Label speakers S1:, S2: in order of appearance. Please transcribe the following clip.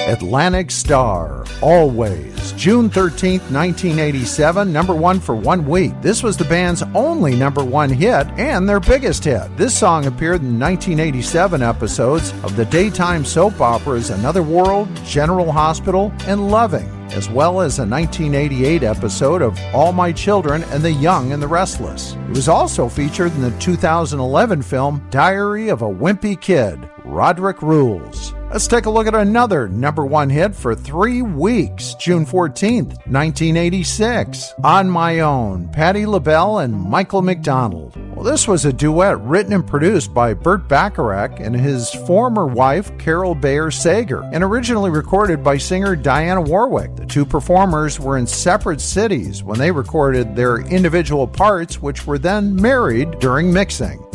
S1: Atlantic Star, Always, June 13th, 1987, number one for 1 week. This was the band's only number one hit and their biggest hit. This song appeared in 1987 episodes of the daytime soap operas Another World, General Hospital, and Loving, as well as a 1988 episode of All My Children and the Young and the Restless. It was also featured in the 2011 film Diary of a Wimpy Kid, Roderick Rules. Let's take a look at another number one hit for 3 weeks, June 14th, 1986. On My Own, Patti LaBelle and Michael McDonald. Well, this was a duet written and produced by Burt Bacharach and his former wife, Carol Bayer Sager, and originally recorded by singer Diana Warwick. The two performers were in separate cities when they recorded their individual parts, which were then married during mixing.